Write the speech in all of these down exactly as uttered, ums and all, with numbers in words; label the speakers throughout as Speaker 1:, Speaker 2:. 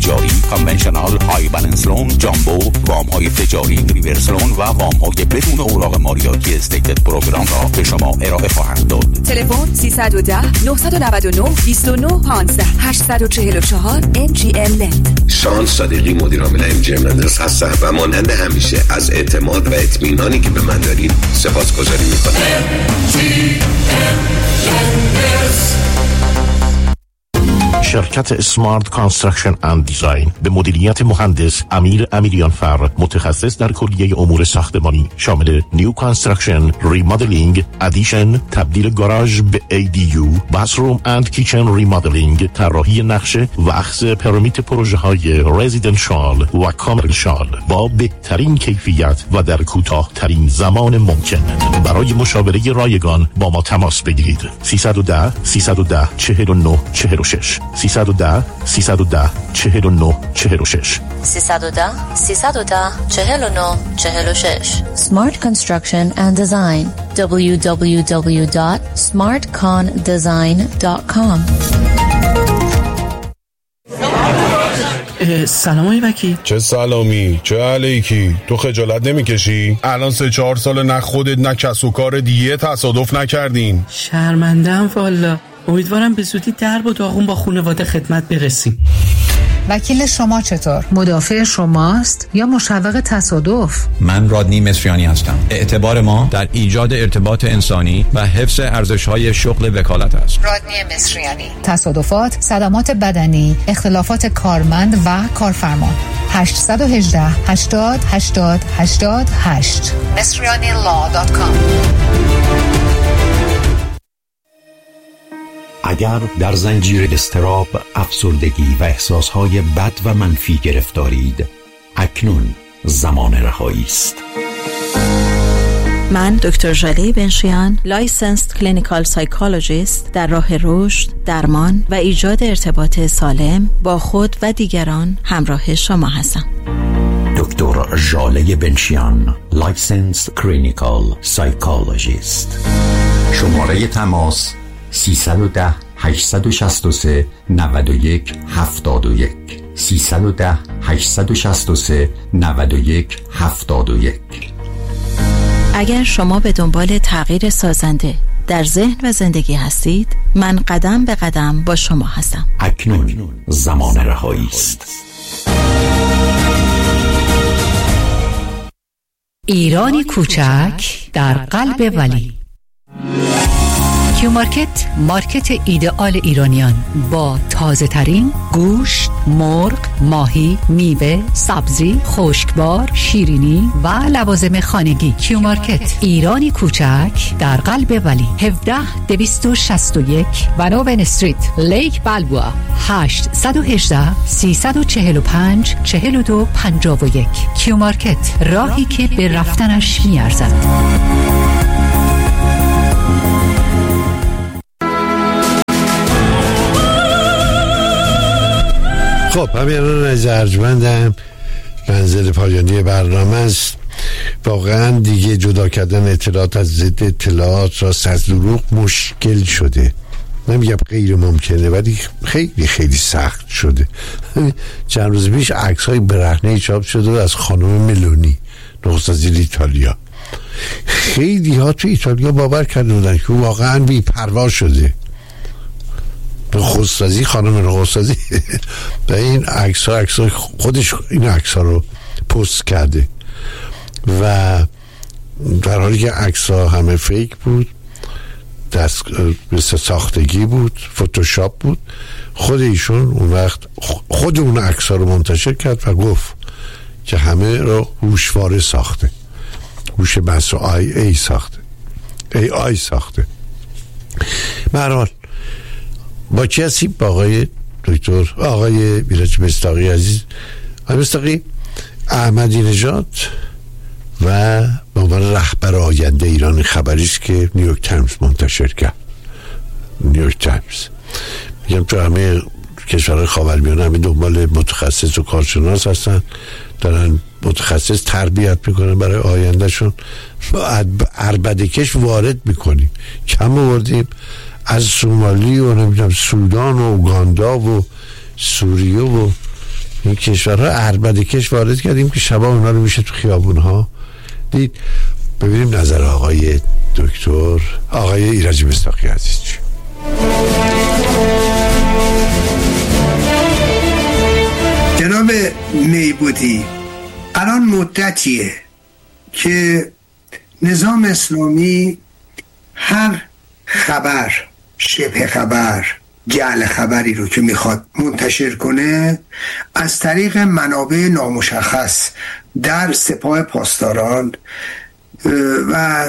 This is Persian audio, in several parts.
Speaker 1: تجاری، کانونشنال، های بالانس لون، جامبو، وام های تجاری، ریورس لون و وام های بدون اوراق مالیاتی استیتد پروگرام را به شما ارائه خواهند داد.
Speaker 2: تلفن سیصد و ده نه نه نه بیست و نه پانزده هشتصد و چهل و چهار ام جی ام لند.
Speaker 3: شان صادقی مدیر عامل ام جی ام لندرز هستم و مانند همیشه از اعتماد و اطمینانی که به من دارید سپاسگزاری میکنم. ام جی ام لندرز.
Speaker 4: شرکت اسمارت کانستراکشن اند دیزاین به مدیریت مهندس امیر امیریان فر، متخصص در کلیه امور ساختمانی شامل نیو کانستراکشن، ریمادلینگ، ادیشن، تبدیل گاراژ به ای دی یو، باتروم اند کیچن ریمادلینگ، طراحی نقشه و اخذ پرمیت پروژه های رزیدنشال و کامرشال با بهترین کیفیت و در کوتاه ترین زمان ممکن. برای مشاوره رایگان با ما تماس بگیرید. سیصد و ده سیصد و ده چهل و نه چهل و شش سیصد و ده سیصد و ده چهل و نه چهل و شش
Speaker 5: سیصد و ده سیصد و ده چهل و نه چهل و شش. Smart Construction and Design دبلیو دبلیو دبلیو دات smart con design دات کام.
Speaker 6: سلام آقای وکیل.
Speaker 7: چه سلامی، چه علیکی؟ تو خجالت نمیکشی؟ الان سه چهار سال نه خودت نه کس و کار دیگه تصادف نکردین.
Speaker 6: شرمنده‌ام والا. امیدوارم به زودی درب و داغون با خانواده خدمت برسیم.
Speaker 8: وکیل شما چطور؟ مدافع شماست یا مشوق تصادف؟
Speaker 9: من رادنی مصریانی هستم. اعتبار ما در ایجاد ارتباط انسانی و حفظ ارزش‌های شغل وکالت است.
Speaker 8: رادنی مصریانی. تصادفات، صدمات بدنی، اختلافات کارمند و کارفرما. هشت یک هشت هشتاد هشتاد هشتاد هشت مصریانی لا دات کام.
Speaker 10: اگر در زنجیر اضطراب، افسردگی و احساسهای بد و منفی گرفتارید، اکنون زمان رهایی است.
Speaker 5: من دکتر ژاله بنشیان، لایسنسد کلینیکال سایکولوژیست، در راه رشد، درمان و ایجاد ارتباط سالم با خود و دیگران همراه شما هستم.
Speaker 10: دکتر ژاله بنشیان، لایسنسد کلینیکال سایکولوژیست. شماره تماس سیصد و ده هشتصد و شصت و سه نود و یک هفتاد و یک سیصد و ده هشتصد و شصت و سه نود و یک هفتاد و یک.
Speaker 5: اگر شما به دنبال تغییر سازنده در ذهن و زندگی هستید، من قدم به قدم با شما هستم.
Speaker 10: اکنون زمان رهایی است.
Speaker 8: ایرانی کوچک در قلب ولی. کیو مارکت، مارکت ایدئال ایرانیان با تازه ترین گوشت، مرغ، ماهی، میوه، سبزی، خشکبار، شیرینی و لوازم خانگی. کیو مارکت، ایرانی کوچک در قلب ولی. هفده دویست و شصت و یک ونوون استریت، لیک بلبوا. هشت یک هشت سیصد و چهل و پنج چهل و دو پنجاه و یک. کیو مارکت، راهی که به رفتنش میارزد.
Speaker 11: خب همین الان از ارجمندم منزل پایانی برنامه است. واقعا دیگه جدا کردن اطلاعات از ضد اطلاعات، راست از دروغ مشکل شده. نمیگم غیر ممکنه ولی خیلی خیلی سخت شده. چند روز پیش عکس های برهنه چاپ شده از خانم ملونی، نخست وزیر ایتالیا. خیلی ها تو ایتالیا باور کرده بودن که واقعا بی‌پروا شده. نخست وزیر، خانم نخست وزیر و این عکس ها عکس ها خودش این عکس ها رو پست کرده و در حالی که عکس ها همه فیک بود، دست مثل ساختگی بود، فتوشاپ بود. خود ایشون اون وقت خود اون عکس ها رو منتشر کرد و گفت که همه رو هوشواره ساخته، هوش مصنوعی آی ای ساخته، ای آی ساخته. به هر حال با کی هستیم؟ با آقای دکتر آقای ایرج مصداقی عزیز. آقای مصداقی، احمدی نژاد و به عنوان رهبر آینده ایران خبری است که نیویورک تایمز منتشر کرد. نیویورک تایمز میگم تو همه کشورهای خاورمیانه همه دنبال متخصص و کارشناس هستن، دارن متخصص تربیت میکنن برای آیندهشون. عربدکش وارد میکنیم، کم آوردیم از سومالی و نمیدونم سودان و اوگاندا و سوریه و این کشورها اربده کش وارد کردیم که شبا اونا رو میشه تو خیابون ها دید. ببینیم نظر آقای دکتر آقای ایرج مصداقی عزیز چی.
Speaker 12: جناب میبودی، الان مدتیه که نظام اسلامی هر خبر، شبه خبر، جعل خبری رو که میخواد منتشر کنه از طریق منابع نامشخص در سپاه پاسداران و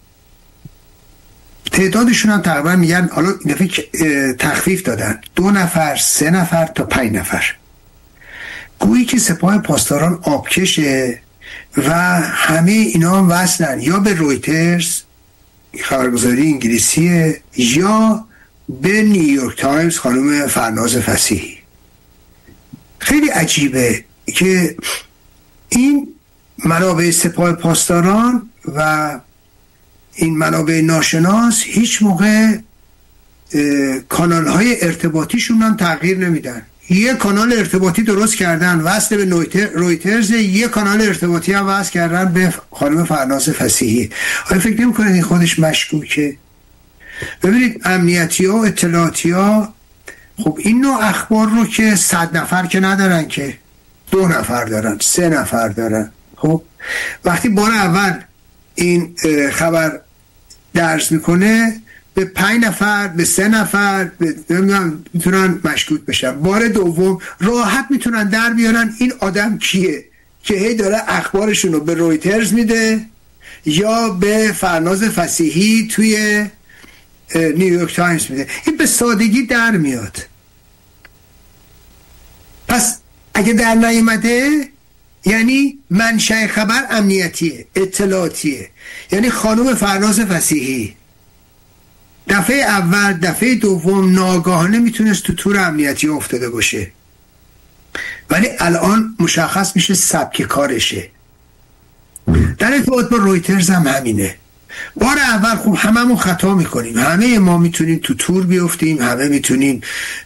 Speaker 12: تعدادشون هم تقریبا میگن حالا این دفعه تخفیف دادن، دو نفر، سه نفر تا پنج نفر، گویی که سپاه پاسداران آبکشه و همه اینا هم وصلن یا به رویترز خبرگزاری انگلیسیه یا به نیویورک تایمز خانم فرناز فصیحی. خیلی عجیبه که این منابع سپاه پاسداران و این منابع ناشناس هیچ موقع کانال های ارتباطیشون هم تغییر نمیدن. یه کانال ارتباطی درست کردن وصل به رویترز، یه کانال ارتباطی هم وصل کردن به خانم فرناز فصیحی. آیا فکر نمی کنید این خودش مشکوکه؟ ببینید امنیتی ها و اطلاعاتی ها خب این نوع اخبار رو که صد نفر که ندارن، که دو نفر دارن، سه نفر دارن. خب وقتی بار اول این خبر درز میکنه به پنج نفر، به سه نفر میتونن مشکوک بشن. بار دوم راحت میتونن در بیارن این آدم کیه که هی داره اخبارشون رو به رویترز میده یا به فرناز فصیحی توی نیویورک تایمز میده. این به سادگی در میاد. پس اگه در نیامده یعنی منشأ خبر امنیتیه، اطلاعاتیه. یعنی خانم فرناز فصیحی دفعه اول، دفعه دوم ناگاهانه میتونست تو تور امنیتی افتاده باشه، ولی الان مشخص میشه سبک کارشه. در ارتباط با رویترز هم همینه. بار اول خوب هممون خطا میکنیم، همه ما میتونیم تو تور بیفتیم، همه میتونیم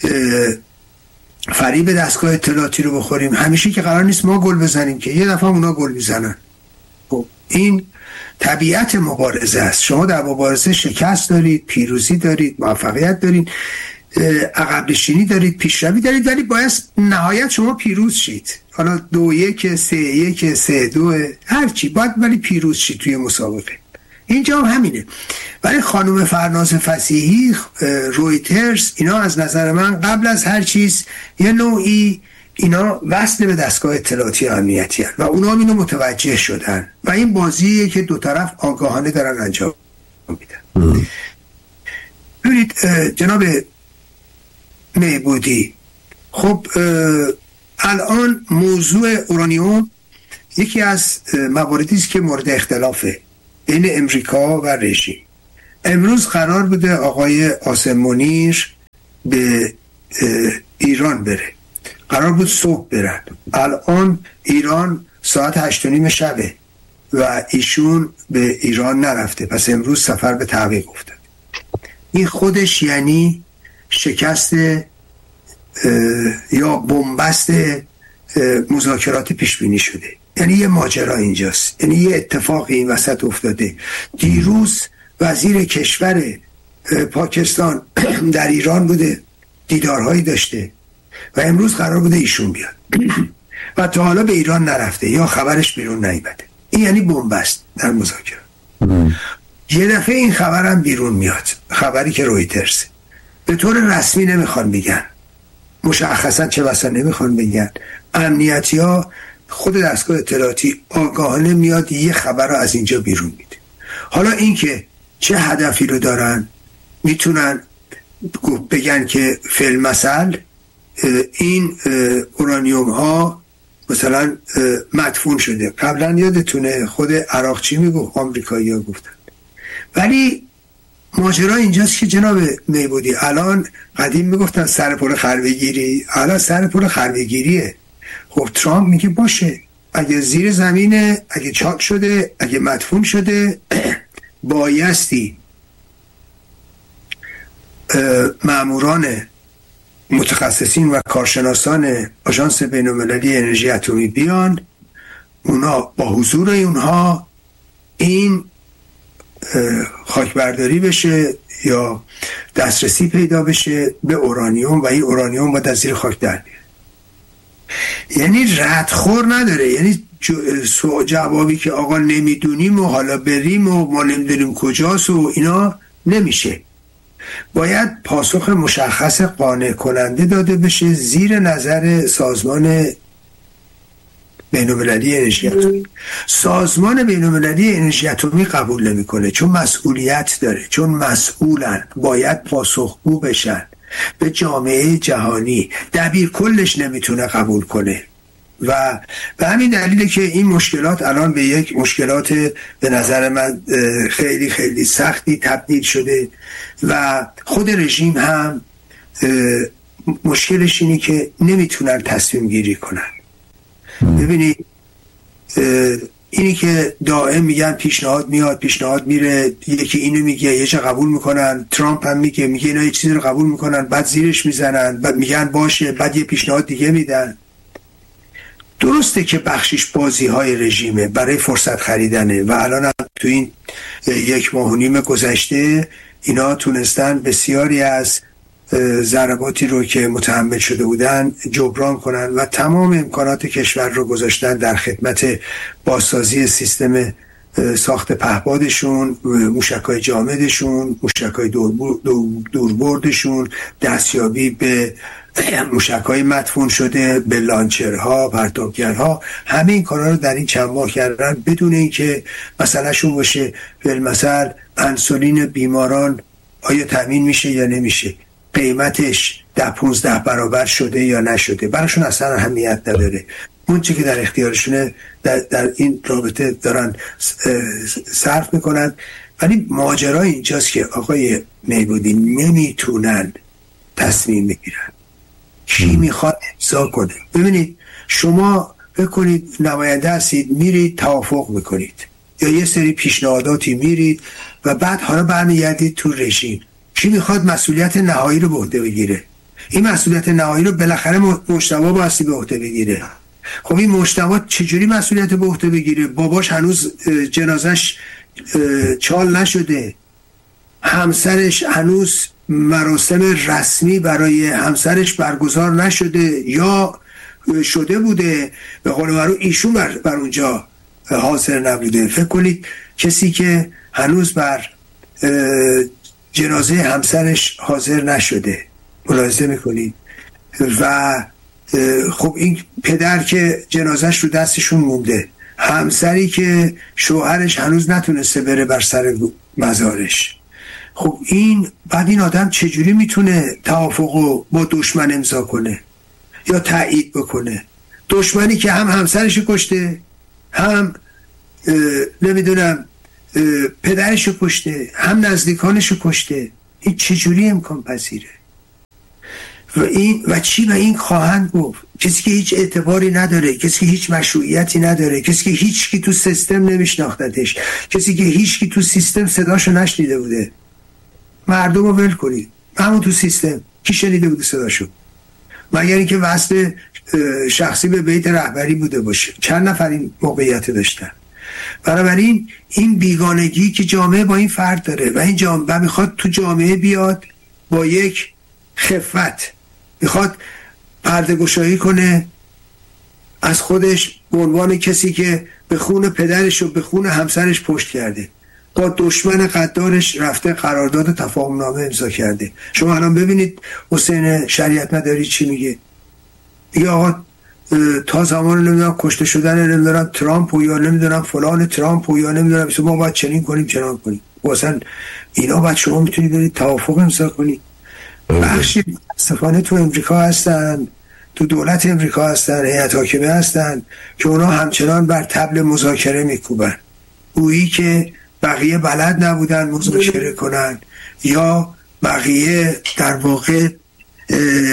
Speaker 12: فریب دستگاه اطلاعاتی رو بخوریم. همیشه که قرار نیست ما گل بزنیم که یه دفعه اونا گل میزنن. خب این طبیعت مبارزه است. شما در مبارزه شکست دارید، پیروزی دارید، موفقیت دارید، عقب نشینی دارید، پیشروی دارید، ولی باید نهایت شما پیروز شید. حالا دو یک، سه یک، سه دو، هر چی باید ولی پیروز شید توی مسابقه. اینجا هم همینه. ولی خانم فرناز فصیحی، رویترز، اینا از نظر من قبل از هر چیز یه نوعی اینا وصل به دستگاه اطلاعاتی امنیتی هست و اونا هم اینو متوجه شدن و این بازیه که دو طرف آگاهانه دارن انجام میدن. ببینید جناب میبودی، خب الان موضوع اورانیوم یکی از مواردی است که مورد اختلافه بین امریکا و رژیم. امروز قرار بوده آقای قاسم منیر به ایران بره، قرار بود صبح برن. الان ایران ساعت هشت و نیم شبه و ایشون به ایران نرفته، پس امروز سفر به تعویق افتاد. این خودش یعنی شکست یا بنبست مذاکرات پیش بینی شده. یعنی یه ماجرا اینجاست، یعنی یه اتفاق این وسط افتاده. دیروز وزیر کشور پاکستان در ایران بوده، دیدارهایی داشته و امروز قرار بوده ایشون بیاد و تا حالا به ایران نرفته یا خبرش بیرون نیامده. این یعنی بنبست در مذاکرات. یه دفعه این خبرم بیرون میاد، خبری که رویترز به طور رسمی نمیخوان بگن، مشخصا چه بسا نمیخوان بگن، امنیتی ها خود دستگاه اطلاعاتی آگاهانه میاد یه خبر رو از اینجا بیرون میده. حالا این که چه هدفی رو دارن، میتونن بگن که فی‌المثل این اورانیوم ها مثلا مدفون شده. قبلا یادتونه خود عراقچی میگفت، آمریکایی ها گفتن. ولی ماجرا اینجاست که جناب میبودی، الان قدیم میگفتن سر پل خربگیری، الان سر پل خربگیریه. خب ترامپ میگه باشه، اگه زیر زمینه، اگه چاک شده، اگه مدفون شده، بایستی ماموران متخصصین و کارشناسان آژانس بین‌المللی انرژی اتمی بیان، اونا با حضور اونها این خاکبرداری بشه یا دسترسی پیدا بشه به اورانیوم و این اورانیوم باید از زیر خاک در بیاد. یعنی ردخور نداره، یعنی جوابی که آقا نمیدونیم و حالا بریم و ما نمیدونیم کجاست و اینا نمیشه. باید پاسخ مشخص قانع کننده داده بشه زیر نظر سازمان بین‌المللی انرژی اتمی. سازمان بین‌المللی انرژی اتمی قبول نمیکنه چون مسئولیت داره، چون مسئولن، باید پاسخگو بشن به جامعه جهانی. دبیر کلش نمیتونه قبول کنه و به همین دلیله که این مشکلات الان به یک مشکلات به نظر من خیلی خیلی سختی تبدیل شده و خود رژیم هم مشکلش اینه که نمیتونن تصمیم گیری کنن. ببینید اینی که دائم میگن پیشنهاد میاد پیشنهاد میره، یکی اینو میگه یه چه قبول میکنن، ترامپ هم میگه میگه اینا یه چیزی رو قبول میکنن بعد زیرش میزنن، بعد میگن باشه، بعد یه پیشنهاد دیگه میدن. درسته که بخشش بازی های رژیمه برای فرصت خریدنه و الان هم تو این یک ماه و نیم گذشته اینا تونستن بسیاری از ضرباتی رو که متحمل شده بودن جبران کنن و تمام امکانات کشور رو گذاشتن در خدمت بازسازی سیستم ساخت پهپادشون، موشک‌های جامدشون، موشک‌های دوربردشون، دستیابی به موشک‌های مدفون شده، به لانچرها، پرتابگرها. همه این کارا رو در این چند ماه کردن بدون اینکه مسئله شون باشه بالمثل انسولین بیماران آیا تامین میشه یا نمیشه، قیمتش ده پونزده برابر شده یا نشده، براشون اصلا اهمیت نداره. اون چی که در اختیارشونه در, در این رابطه دارن صرف میکنن. ولی ماجرا اینجاست که آقای میبودی نمیتونن تصمیم بگیرن کی میخواد امضا کنه. ببینید شما بکنید نماینده هستید، میرید توافق میکنید یا یه سری پیشنهاداتی میرید و بعد حالا برمیگردید تو رژیم، کی میخواد مسئولیت نهایی رو به عهده بگیره؟ این مسئولیت نهایی رو بالاخره مجتبی بایستی به عهده بگیره. خب این مجتبی چجوری مسئولیت به عهده بگیره؟ باباش هنوز جنازش چال نشده، همسرش هنوز مراسم رسمی برای همسرش برگزار نشده یا شده بوده به قول معروف ایشون بر, بر اونجا حاضر نبوده. فکر کنید کسی که هنوز بر جنازه همسرش حاضر نشده، ملاحظه میکنید؟ و خب این پدر که جنازش رو دستشون مونده، همسری که شوهرش هنوز نتونسته بره بر سر مزارش. خب این بعد این آدم چجوری میتونه توافقو با دشمن امضا کنه یا تایید بکنه؟ دشمنی که هم همسرش کشته، هم نمیدونم پدرشو کشته، هم نزدیکانشو کشته. این چجوری امکان پذیره؟ و این و چی و این خواهند گفت؟ کسی که هیچ اعتباری نداره، کسی که هیچ مشروعیتی نداره، کسی که هیچ کی تو سیستم نمیشناختتش، کسی که هیچ کی تو سیستم صداشو نشنیده بوده. مردم رو ول کنید، همون تو سیستم کی شنیده بوده صداشو؟ مگر اینکه وصل شخصی به بیت رهبری بوده باشه. چند نفر این موقعیت داشتن؟ بنابراین این بیگانگی که جامعه با این فرد داره و این جامعه میخواد تو جامعه بیاد با یک خفت، میخواد پرده گشایی کنه از خودش به عنوان کسی که به خون پدرش و به خون همسرش پشت کرده، با دشمن قدارش رفته قرارداد تفاهم نامه امضا کرده. شما الان ببینید حسین شریعت مداری چی میگه؟ میگه آقا تا زمان نمیدونم کشته شدن نمیدونم ترامپ و یا نمیدونم فلان ترامپ و یا نمیدونم ما باید چنین کنیم چنان کنیم. واسه اینا باید شما میتونید برید توافق امضا کنید. بخشی متاسفانه تو امریکا هستن، تو دولت امریکا هستن، هیئت حاکمه هستن که اونا همچنان بر طبل مذاکره میکوبن، گویی که بقیه بلد نبودن مذاکره کنن یا بقیه در واقع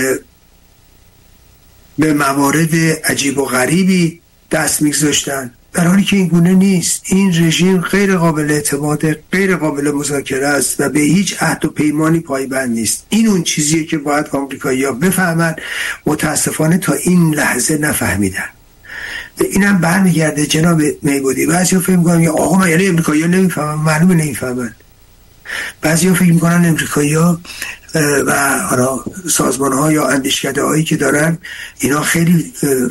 Speaker 12: به موارد عجیب و غریبی دست میگذاشتن. در حالی که این گونه نیست. این رژیم غیر قابل اعتماده، غیر قابل مذاکره است و به هیچ عهد و پیمانی پایبند نیست. این اون چیزیه که باید آمریکایی‌ها بفهمن، متاسفانه تا این لحظه نفهمیدن. اینم برمیگرده جناب میبودی، بعضیا فکر می‌کنن یا آقا من یعنی امریکایی‌ها نمیفهمن، معلومه نمیفهمن. بعضیا فکر می‌کنن امریکایی‌ها و حالا سازمان‌ها یا اندیشکده‌هایی که دارن اینا خیلی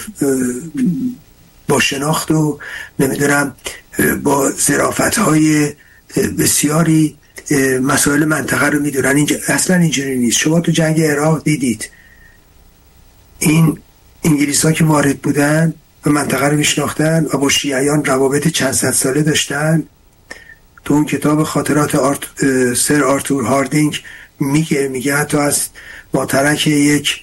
Speaker 12: با شناخت و نمیدونم با ظرافت‌های بسیاری مسائل منطقه رو میدونن. اینجا اصلا اینجوری نیست. شما تو جنگ عراق دیدید این انگلیس‌ها که وارد بودن و منطقه رو میشناختن و با شیعیان روابط چند صد ساله داشتن. تو اون کتاب خاطرات آرت... سر آرتور هاردینگ میگه میگه حتی از ماترک یک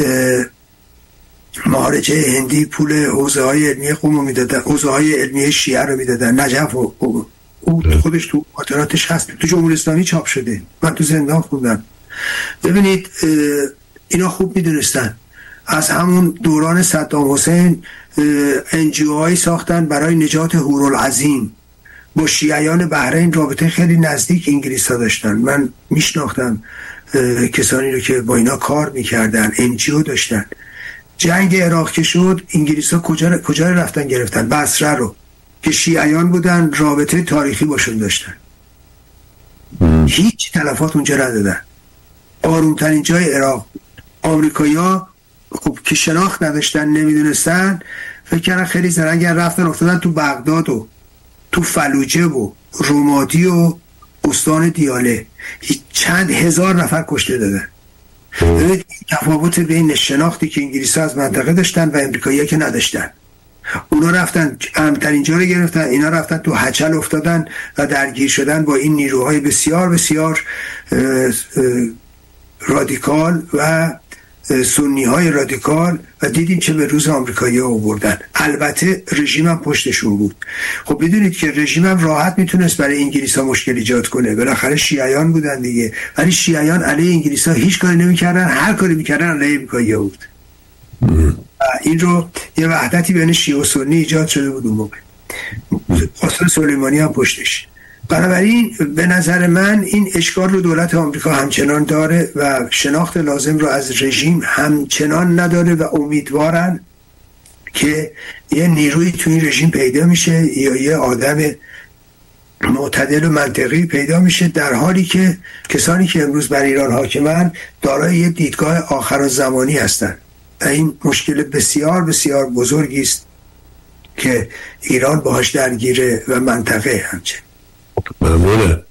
Speaker 12: مهارجه هندی پول حوزه های علمی قم رو میدادن، حوزه های علمی شیعه رو میدادن. نجف و او خودش تو خاطراتش هست، تو جمهوری اسلامی چاپ شده، من تو زندان خوندم. ببینید اینا خوب میدونستن. از همون دوران صدام حسین انجیوهایی ساختن برای نجات هورالعظیم. با شیعیان بحرین رابطه خیلی نزدیک انگلیس ها داشتن. من میشناختم کسانی رو که با اینا کار میکردن، انجیو داشتن. جنگ عراق که شد انگلیس ها کجا کجا رفتن گرفتن؟ بصره رو که شیعیان بودن، رابطه تاریخی باشون داشتن. هیچ تلفات اونجا ندادن. آرومترین جای عراق. آمریکایی‌ها خب که شناخت نداشتن، نمیدونستن، فکر کردن خیلی زرنگن، رفتن افتادن تو بغداد و تو فلوجه و رمادی و استان دیاله. چند هزار نفر کشته دادن. ببینید تفاوت بین شناختی که انگلیس‌ها از منطقه داشتن و امریکایی‌ها که نداشتن. اونا رفتن امن‌ترین جا رو گرفتن، اینا رفتن تو هچل افتادن و درگیر شدن با این نیروهای بسیار بسیار اه اه رادیکال و سنی های رادیکال و دیدیم چه به روز آمریکایی ها آوردن. البته رژیم هم پشتشون بود. خب بدونید که رژیم هم راحت میتونست برای انگلیس ها مشکل ایجاد کنه، بالاخره شیعیان بودن دیگه، ولی شیعیان علیه انگلیس ها هیچ کاری نمیکردن، هر کاری میکردن علیه آمریکایی ها بود. این رو یه وحدتی بین شیعه و سنی ایجاد شده بود اون موقع. قاسم سلیمانی هم پشتش. بنابراین به نظر من این اشکال رو دولت آمریکا همچنان داره و شناخت لازم رو از رژیم همچنان نداره و امیدوارن که یه نیروی تو این رژیم پیدا میشه یا یه آدم معتدل و منطقی پیدا میشه، در حالی که کسانی که امروز بر ایران حاکمن دارای یه دیدگاه آخرالزمانی هستن. این مشکل بسیار بسیار بزرگی است که ایران باهاش درگیره و منطقه همچنین.
Speaker 11: ممنونه.